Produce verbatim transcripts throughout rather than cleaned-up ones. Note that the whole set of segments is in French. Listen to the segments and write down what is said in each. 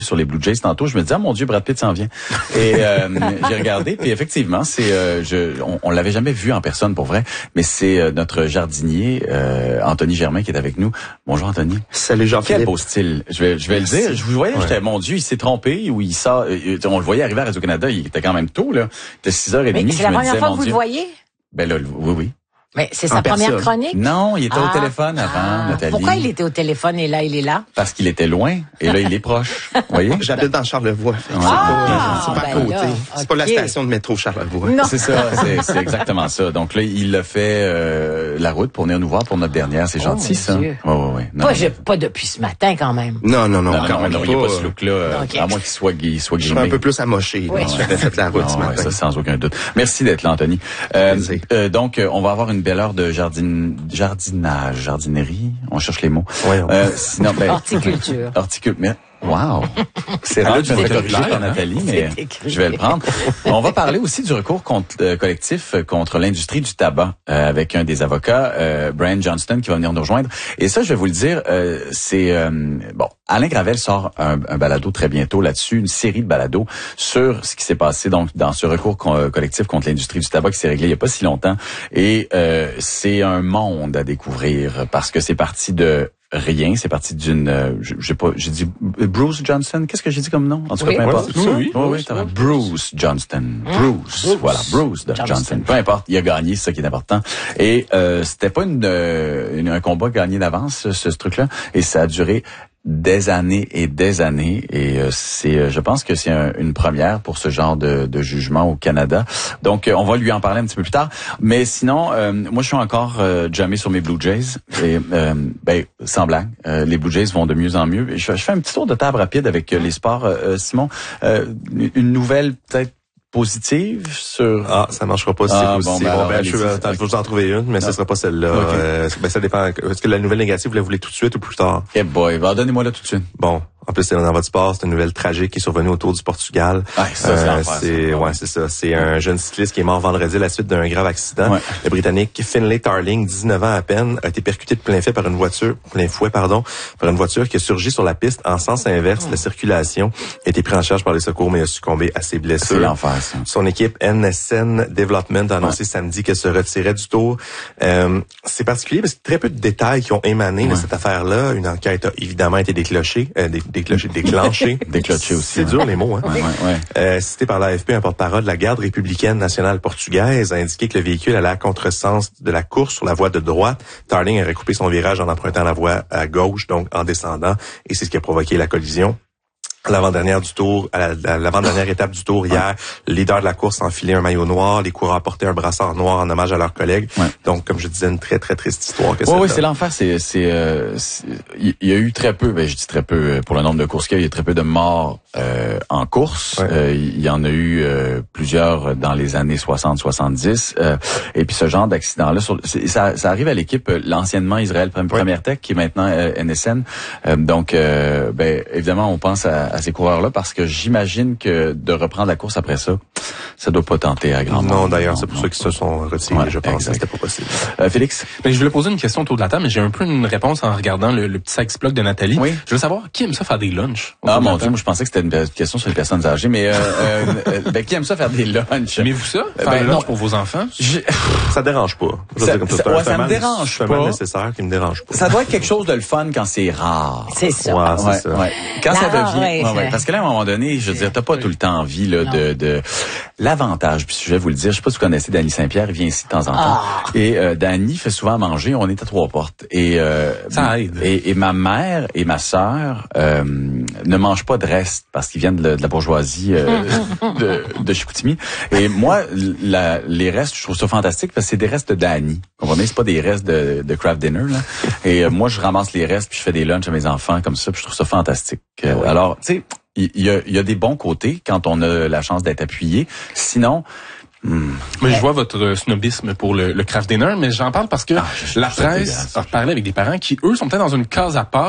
sur les Blue Jays tantôt, je me disais, ah mon Dieu, Brad Pitt s'en vient. Et euh, j'ai regardé, puis effectivement, c'est, euh, je, on, on l'avait jamais vu en personne pour vrai, mais c'est euh, notre jardinier euh, Anthony Germain qui est avec nous. Bonjour Anthony. Salut Jean-Philippe. Quel beau style. Je vais, je vais Merci. le dire. Je vous voyais, ouais. j'étais, mon Dieu, il s'est trompé ou il sort. Euh, on le voyait arriver à Radio-Canada, il était quand même tôt là. Il était six heures trente. Mais c'est la première fois que vous le voyez? Ben là, oui, oui. Mais c'est sa En première personne. chronique? Non, il était Ah. au téléphone avant, Ah. Nathalie. Pourquoi il était au téléphone et là, il est là? Parce qu'il était loin et là, il est proche. Vous voyez? J'habite dans Charlevoix. C'est Ah, pas, c'est pas à ben côté. là, C'est pas la ok. station de métro Charlevoix. Non. C'est ça, c'est, c'est exactement ça. Donc là, il a fait euh, la route pour venir nous voir pour notre dernière. C'est Oh, gentil, mon ça. Dieu. Ouais, ouais, ouais. Non, Pas, non, je- pas depuis ce matin, quand même. Non, non, non, non, non, quand non, même non, pas. il n'y a pas ce look-là, euh, Ok. à moins qu'il soit, qu'il soit Je suis grimé. un peu plus amoché. Oui. là. J'avais fait la route Ah, ce ouais, matin. ça, sans aucun doute. Merci d'être là, Anthony. Euh, Plaisir. euh, donc, euh, on va avoir une belle heure de jardin, jardinage, jardinerie. On cherche les mots. Ouais, on- Euh, sinon, ben, Horticulture. Horticulture. Mais, wow. C'est rare Elle a que je me du fais corriger vocabulaire, par hein? Nathalie, mais C'est écrit. je vais le prendre. On va parler aussi du recours contre, euh, collectif euh, contre l'industrie du tabac euh, avec un des avocats, euh, Brian Johnston, qui va venir nous rejoindre. Et ça, je vais vous le dire, euh, c'est... euh, bon, Alain Gravel sort un, un balado très bientôt là-dessus, une série de balados sur ce qui s'est passé donc dans ce recours co- collectif contre l'industrie du tabac qui s'est réglé il y a pas si longtemps. Et euh, c'est un monde à découvrir parce que c'est parti de... rien, c'est parti d'une, euh, je j'ai pas, j'ai dit Bruce Johnston. Qu'est-ce que j'ai dit comme nom? En tout cas, Oui. peu importe. Ouais, c'est ça. Oui, oui, oui, t'as raison. Bruce Johnston. Bruce, Bruce. voilà, Bruce de Johnston. Johnston. Peu importe, il a gagné, c'est ça qui est important. Et euh, c'était pas une, euh, une- un combat gagné d'avance, ce, ce truc-là, et ça a duré des années et des années, et euh, c'est, euh, je pense que c'est un- une première pour ce genre de, de jugement au Canada. Donc, euh, on va lui en parler un petit peu plus tard. Mais sinon, euh, moi, je suis encore euh, jamais sur mes Blue Jays. Et euh, ben, sans blague, euh, les Blue Jays vont de mieux en mieux. Et je, je fais un petit tour de table rapide avec euh, les sports. Euh, Simon, euh, une nouvelle peut-être positive sur... Ah, ça marchera pas si Ah, c'est bon, positif. ben Bon, alors, ben, je vais allez-y. je vais vous en trouver une, mais ce sera pas celle-là. Ok. Euh, ben, ça dépend. Est-ce que la nouvelle négative, vous la voulez tout de suite ou plus tard? Eh boy, bah, donnez-moi là tout de suite. Bon. En plus, c'est dans votre sport, c'est une nouvelle tragique qui est survenue autour du Portugal. Ah, ça, c'est l'enfer, ça. c'est, ouais, c'est ça. C'est un jeune cycliste qui est mort vendredi à la suite d'un grave accident. Ouais. Le Britannique Finlay Tarling, dix-neuf ans à peine, a été percuté de plein fait par une voiture, plein fouet, pardon, par une voiture qui a surgi sur la piste en sens inverse. La circulation a été prise en charge par les secours, mais a succombé à ses blessures. C'est l'enfer, ça. Son équipe N S N Development a annoncé Ouais. samedi qu'elle se retirait du tour. Euh, c'est particulier parce que très peu de détails qui ont émané de Ouais. cette affaire-là. Une enquête a évidemment été déclenchée, euh, dé- déclenchée, déclenchée. Déclenchée aussi, C'est ouais. dur les mots, hein. Ouais, ouais, ouais. Euh, cité par l'A F P, un porte-parole de la garde républicaine nationale portugaise a indiqué que le véhicule allait à contresens de la course sur la voie de droite. Tarling a recoupé son virage en empruntant la voie à gauche, donc en descendant, et c'est ce qui a provoqué la collision. L'avant-dernière du tour, à la- à l'avant-dernière étape du tour hier, le leader de la course a enfilé un maillot noir, les coureurs portaient un brassard noir en hommage à leurs collègues. Ouais. Donc, comme je disais, une très, très triste histoire que Oui, oui, celle-là. c'est l'enfer. C'est, c'est, euh, c'est- il y a eu très peu, ben je dis très peu euh, pour le nombre de courses qu'il y a, il y a très peu de morts euh, en course. Ouais. Euh, il y en a eu euh, plusieurs dans les années soixante soixante-dix. Euh, et puis ce genre d'accident-là, sur, c'est- ça, ça arrive à l'équipe, euh, l'anciennement Israël Première Tech, qui est maintenant euh, N S N. Euh, donc, euh, ben évidemment, on pense à, à ces coureurs-là parce que j'imagine que de reprendre la course après ça, ça doit pas tenter à grand Non, monde. d'ailleurs, c'est pour non. ça qu'ils se sont retirés, Ouais, je pense. exact. C'était pas possible. Euh, Félix? Mais je voulais poser une question autour de la table, mais j'ai un peu une réponse en regardant le, le petit sex-blog de Nathalie. Oui. Je veux savoir, qui aime ça faire des lunchs? autour Ah de la mon Dieu, table? moi je pensais que c'était une question sur les personnes âgées, mais euh, euh, euh, ben qui aime ça faire des lunchs? Aimez-vous ça? Faire Ben, des non. lunchs pour vos enfants? J'ai- Ça dérange pas. Je veux Ça- dire comme ça- c'est un- ouais, c'est ça un me mal- dérange c'est un mal pas. nécessaire qui me dérange pas. Ça doit être quelque chose de le fun quand c'est rare. C'est ça. Ouais, c'est Ouais, ça. ouais. Quand La ça devient, raresse, ouais, ouais. ouais. Parce que là, à un moment donné, je veux dire, t'as pas tout le temps envie là de, de l'avantage. Puis je vais vous le dire, je sais pas si vous connaissez Danny Saint-Pierre, il vient ici de temps en temps. Ah. Et euh, Danny fait souvent à manger. On est à trois portes. Et euh, Ça aide. Et, et ma mère et ma sœur euh, ne mangent pas de reste parce qu'ils viennent de, la- de la bourgeoisie euh, de, de Chicoutimi. Et moi, la, les restes, je trouve ça fantastique parce que c'est des restes de Danny. Vous comprenez, c'est pas des restes de, de craft dinner là. Et euh, moi, je ramasse les restes puis je fais des lunchs à mes enfants comme ça. Puis je trouve ça fantastique. Euh, alors, tu sais, il y, a, il y a des bons côtés quand on a la chance d'être appuyé. Sinon, hmm, Mais je vois votre snobisme pour le, le craft dinner, mais j'en parle parce que Ah, je- la je trouve ça presse dégueulasse. a parlé avec des parents qui, eux, sont peut-être dans une case à part.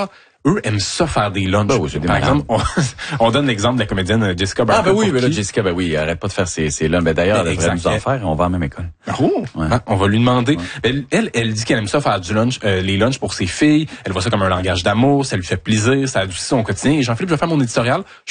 eux aiment ça faire des lunchs. Ben oui, c'est des Par malades. exemple, on, on donne l'exemple de la comédienne Jessica Ah, Barker. ben oui, pour ben là, qui- Jessica, ben oui, arrête pas de faire ses, ses lunchs. Ben d'ailleurs, elle devrait Exact. nous en faire, on va à la même école. Oh, Ouais. hein, on va lui demander. Elle, elle, elle dit qu'elle aime ça faire du lunch, euh, les lunchs pour ses filles. Elle voit ça comme un langage d'amour, ça lui fait plaisir, ça adoucit son quotidien. Et Jean-Philippe, je vais faire mon éditorial.